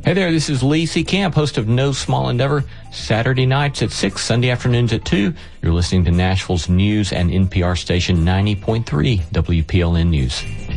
Hey there, this is Lee C. Camp, host of No Small Endeavor, Saturday nights at 6, Sunday afternoons at 2. You're listening to Nashville's news and NPR station 90.3 WPLN News.